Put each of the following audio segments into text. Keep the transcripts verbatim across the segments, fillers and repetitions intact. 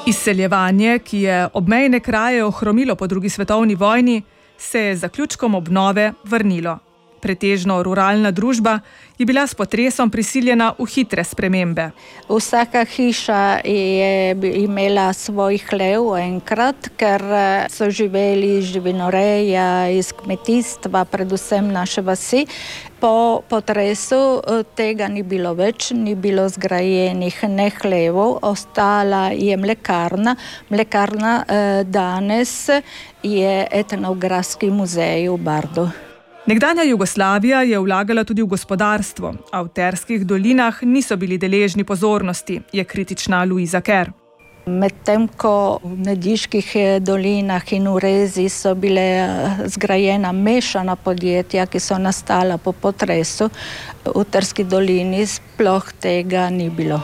Izseljevanje, ki je obmejne kraje ohromilo po drugi svetovni vojni, se je z zaključkom obnove vrnilo. Pretežno ruralna družba je bila s potresom prisiljena v hitre spremembe. Vsaka hiša je imela svoj hlev enkrat, ker so živeli živinoreja iz kmetijstva, predvsem naše vasi. Po potresu tega ni bilo več, ni bilo zgrajenih ne hlevov, ostala je mlekarna. Mlekarna danes je etnografski muzej v Bardu. Nekdanja Jugoslavija je vlagala tudi v gospodarstvo, a v Terskih dolinah niso bili deležni pozornosti, je kritična Luiza Ker. Medtem ko v Nediških dolinah in v Rezi so bile zgrajena mešana podjetja, ki so nastala po potresu, v Terski dolini sploh tega ni bilo.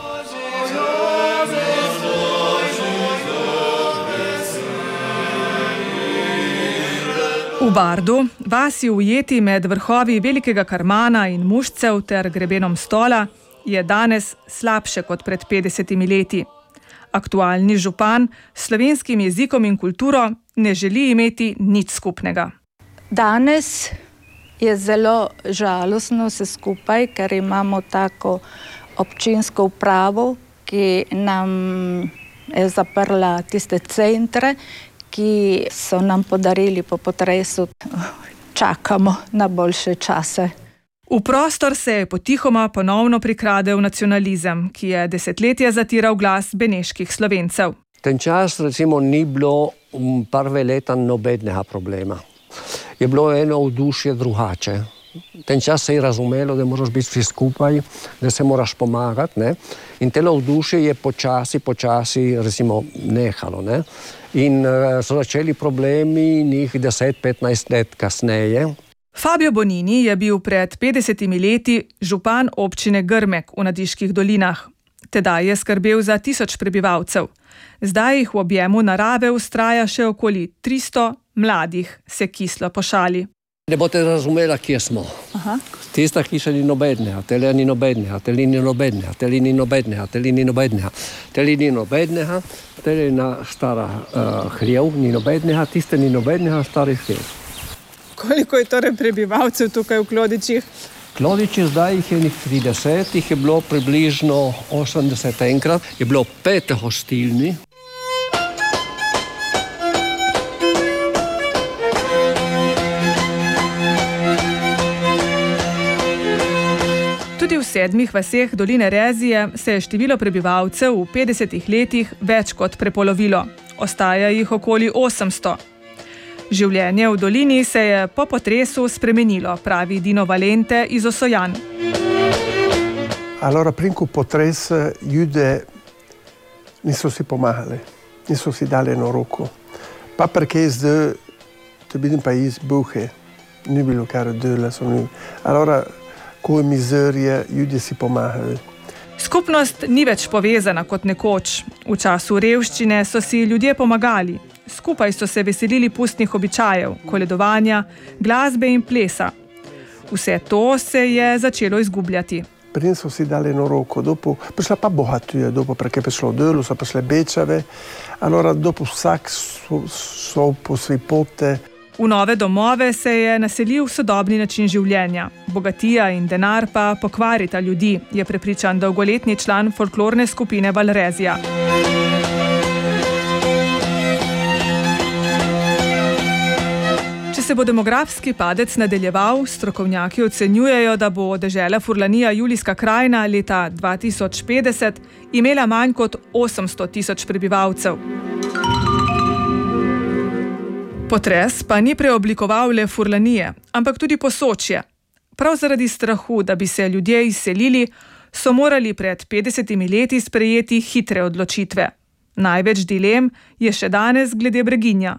V Bardu, vasi ujeti med vrhovi Velikega Karmana in Mušcev ter grebenom Stola, je danes slabše kot pred petdesetimi leti. Aktualni župan s slovenskim jezikom in kulturo ne želi imeti nič skupnega. Danes je zelo žalostno vse skupaj, ker imamo tako občinsko upravo, ki nam je zaprla tiste centre, ki so nam podarili po potresu. Čakamo na boljše čase. V prostor se je potihoma ponovno prikradel nacionalizem, ki je desetletje zatiral glas beneških Slovencev. Ten čas recimo ni bilo prve leta nobenega problema. Je bilo eno vzdušje drugače. Ten čas se je razumelo, da moraš biti vsi skupaj, da se moraš pomagati, ne? In telo vzdušje je počasi, počasi recimo nehalo, ne? In uh, so začeli problemi njih deset petnajst let kasneje. Fabio Bonini je bil pred petdesetimi leti župan občine Grmek v Nadiških dolinah. Tedaj je skrbel za tisoč prebivalcev. Zdaj jih v objemu narave vztraja še okoli tristo mladih, se kislo pošali. Ne boste razumela, kje smo. Aha. Tista hiša ni nobenega, tele ni nobenega, tele ni nobenega, tele ni nobenega, tele ni nobenega, tele ni nobenega, tele na stara uh, hljev ni nobenega, tiste ni nobenega, stari hljev. Koliko je torej prebivalcev tukaj v Klodičih? Klodiči zdaj jih je nekaj trideset, jih je bilo približno osemdeset enkrat, je bilo pet hostilni. Tudi v sedmih vaseh doline Rezije se je število prebivalcev v petdesetih letih več kot prepolovilo. Ostaja jih okoli osemsto. Življenje v dolini se je po potresu spremenilo, pravi Dino Valente iz Osojan. Allora, prima potresa, ljudje niso si pomagali, niso si dali eno roko. Pa perché zdaj, to je bil país buhe, ni bilo kar dela so ni. Allora, ko je mizerija, ljudje si pomagali. Skupnost ni več povezana kot nekoč. V času revščine so si ljudje pomagali. Skupaj so se veselili pustnih običajev, koledovanja, glasbe in plesa. Vse to se je začelo izgubljati. Prije so si dali eno roko, dopo prišla pa bohatuje, dopo perché je prišlo delo, so prišle bečave, allora dopo vsak so, so po svoj pote. V nove domove se je naselil sodobni način življenja. Bogatija in denar pa pokvarita ljudi, je prepričan dolgoletni član folklorne skupine Valrezija. Če se bo demografski padec nadaljeval, strokovnjaki ocenjujejo, da bo dežela Furlanija Julijska krajina leta dva tisoč petdeset imela manj kot osemsto tisoč prebivalcev. Potres pa ni preoblikoval le Furlanije, ampak tudi Posočje. Prav zaradi strahu, da bi se ljudje izselili, so morali pred petdesetimi leti sprejeti hitre odločitve. Največ dilem je še danes glede Breginja.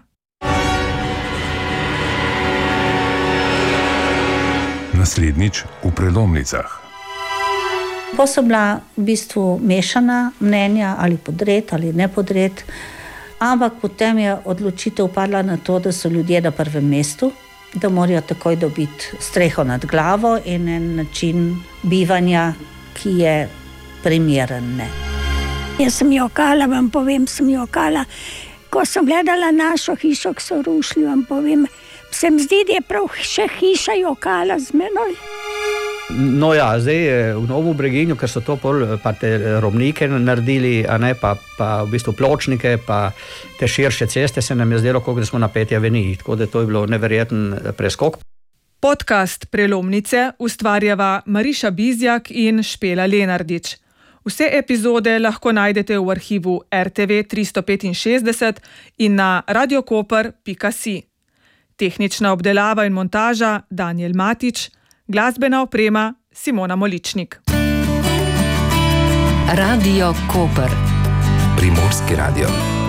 Naslednjič v prelomnicah. Pa so bila v bistvu mešana mnenja, ali podred ali ne podred, ampak potem je odločitev padla na to, da so ljudje na prvem mestu, da morajo takoj dobiti streho nad glavo in en način bivanja, ki je primeren. Ne. Jaz sem jokala, vam povem, sem jokala. Ko sem gledala našo hišo, ko so rušili, vam povem, se mi zdi, da je prav še hiša jokala z menoj. No ja, zdaj v Novo Breginju, ker so to pol, pa te robnike naredili, a ne, pa, pa v bistvu pločnike, pa te širše ceste, se nam je zdelo, kot da smo na peti aveniji, tako da to je bilo neverjeten preskok. Podcast Prelomnice ustvarjava Mariša Bizjak in Špela Lenardič. Vse epizode lahko najdete v arhivu R T V tristo petinšestdeset in na radiokoper pika si. Tehnična obdelava in montaža Daniel Matič, glasbena oprema Simona Moličnik. Radio Koper. Primorski radio.